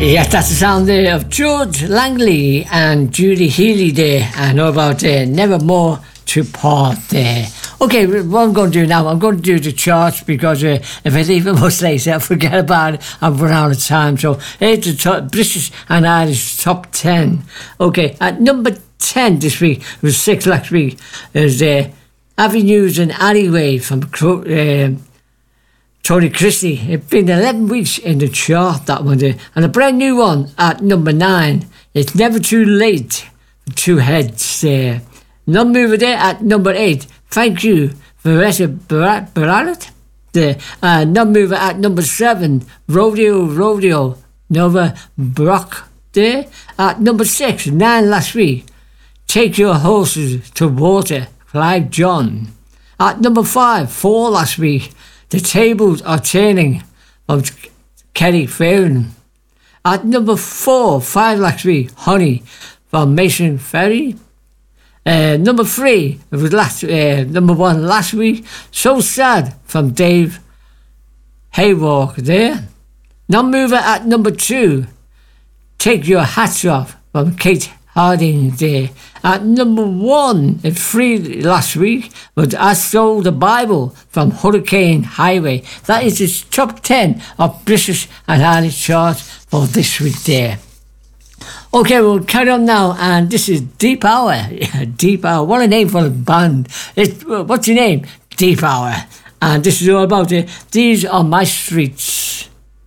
Yes, that's the sound there of George Langley and Judy Healy there. I know about Nevermore to Part there. Okay, what I'm going to do now, I'm going to do the charts because if I leave it much later, I'll forget about it. I've run out of time. So here's the British and Irish top 10. Okay, at number 10 this week, it was 6 last week, is Avenues and Alleyway from Tony Christie. It's been 11 weeks in the chart, that one there. And a brand new one at number 9. It's Never Too Late for Two Heads there. Non-mover there at number 8. Thank You, Vanessa Barrett there. Non-mover at number 7. Rodeo, Nova Brock there. At number 6, 9 last week. Take Your Horses to Water, Clive John. At number 5, 4 last week. The Tables Are Turning of Kerry Fairn. At number 4, 5 last week, Honey from Mason Ferry. Number 3, it was number 1 last week, So Sad from Dave Haywalk there. Non-mover at number 2, Take Your Hats Off from Kate Harding there. At number 1, at 3 last week, was I Stole the Bible from Hurricane Highway. That is the top 10 of British and Irish charts for this week there. Okay, we'll carry on now, and this is Deep Hour. Deep Hour, what a name for a band. What's your name? Deep Hour. And this is all about it. These Are My Streets.